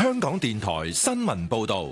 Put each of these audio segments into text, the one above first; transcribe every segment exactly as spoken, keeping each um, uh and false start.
香港電台新聞報道。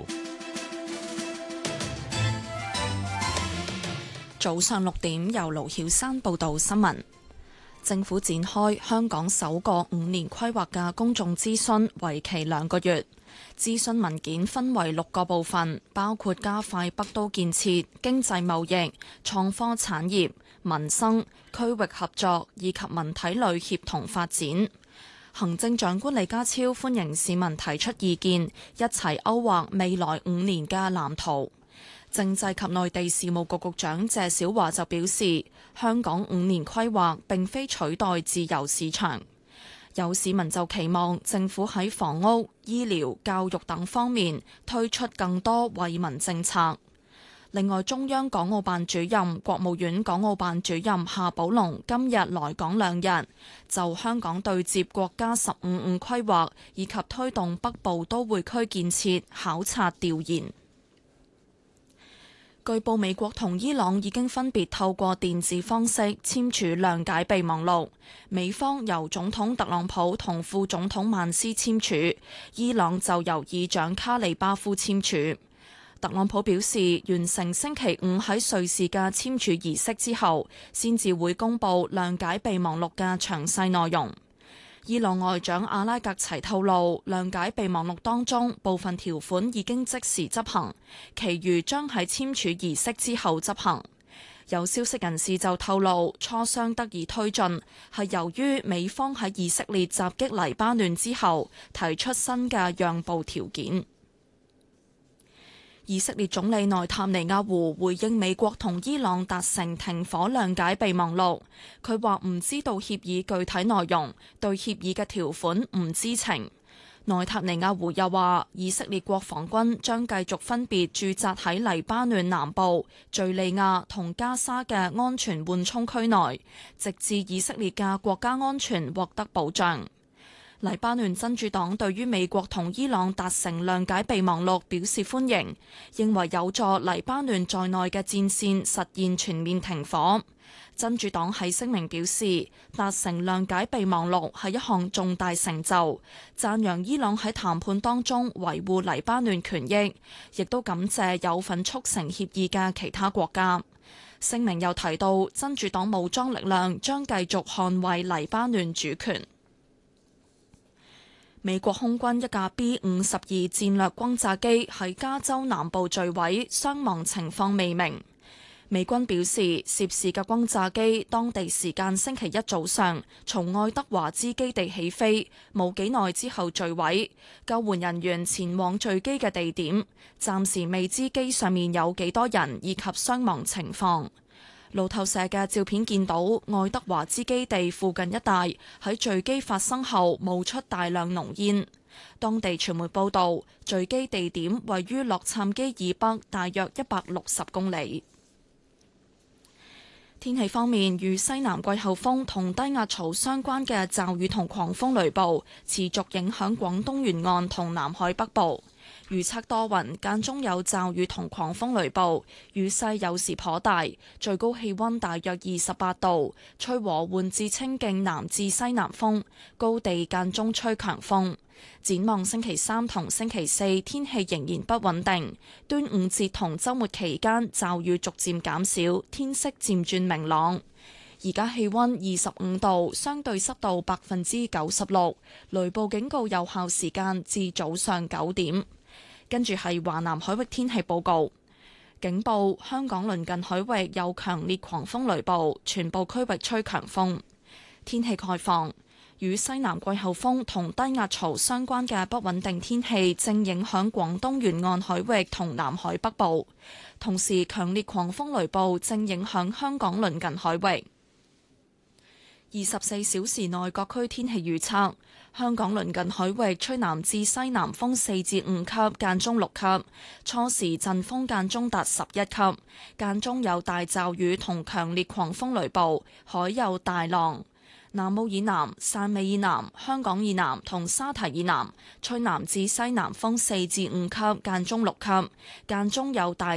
早上六點，由盧曉山報道新聞。政府展開香港首個五年規劃嘅公眾諮詢，為期兩個月。諮詢文件分為六個部分，包括加快北都建設、經濟貿易、創科產業、民生、區域合作以及文體類協同發展。行政長官李家超歡迎市民提出意見，一齊勾畫未來五年嘅藍圖。政制及內地事務局局長謝小華就表示，香港五年規劃並非取代自由市場。有市民就期望政府喺房屋、醫療、教育等方面推出更多惠民政策。另外，中央港澳辦主任、國務院港澳辦主任夏寶龍今日來港兩日，就香港對接國家十五五規劃以及推動北部都會區建設考察調研。據報，美國同伊朗已經分別透過電子方式簽署諒解備忘錄，美方由總統特朗普同副總統曼斯簽署，伊朗就由議長卡里巴夫簽署。特朗普表示，完成星期五喺瑞士嘅簽署儀式之後，先至會公佈諒解備忘錄嘅詳細內容。伊朗外長阿拉格齊透露，諒解備忘錄當中部分條款已經即時執行，其餘將喺簽署儀式之後執行。有消息人士就透露，磋商得以推進，係由於美方喺以色列襲擊黎巴嫩之後提出新嘅讓步條件。以色列總理內塔尼亞胡回應美國同伊朗達成停火諒解備忘錄，佢話唔知道協議具體內容，對協議嘅條款唔知情。內塔尼亞胡又話，以色列國防軍將繼續分別駐紮喺黎巴嫩南部、敘利亞同加沙嘅安全緩衝區內，直至以色列嘅國家安全獲得保障。黎巴嫩真主黨對於美國同伊朗達成諒解備忘錄表示歡迎，認為有助黎巴嫩在內嘅戰線實現全面停火。真主黨喺聲明表示，達成諒解備忘錄係一項重大成就，讚揚伊朗喺談判當中維護黎巴嫩權益，亦都感謝有份促成協議嘅其他國家。聲明又提到，真主黨武裝力量將繼續捍衛黎巴嫩主權。美國空軍一架 B 五十二戰略轟炸機喺加州南部墜毀，傷亡情況未明。美軍表示，涉事嘅轟炸機當地時間星期一早上從愛德華茲基地起飛，冇幾耐之後墜毀。救援人員前往墜機嘅地點，暫時未知機上面有幾多人以及傷亡情況。路透社嘅照片見到愛德華茲基地附近一帶喺墜機發生後冒出大量濃煙。當地傳媒報道，墜機地點位於洛杉磯以北大約一百六十公里。天氣方面，與西南季候風同低壓槽相關嘅驟雨同狂風雷暴持續影響廣東沿岸同南海北部。預測多雲，間中有驟雨同狂風雷暴，雨勢有時頗大，最高氣溫大約二十八度，吹和緩至清勁南至西南風，高地間中吹強風。展望星期三同星期四，天氣仍然不穩定。端午節同週末期間，驟雨逐漸減少，天色漸轉明朗。而家氣溫二十五度，相對濕度百分之九十六，雷暴警告有效時間至早上九點。跟住係華南海域天氣報告，警報：香港鄰近海域有強烈狂風雷暴，全部區域吹強風。天氣概況：與西南季候風同低壓槽相關嘅不穩定天氣正影響廣東沿岸海域同南海北部，同時強烈狂風雷暴正影響香港鄰近海域。二十四小時內各區天氣預測：香港鄰近海域吹南至西南風四至五級，間中六級，初時陣風間中達十一級，間中有大驟雨同強烈狂風雷暴，海有大浪。南澳以南、汕尾以南、香港以南同沙堤以南吹南至西南風四至五級，間中六級，間中有大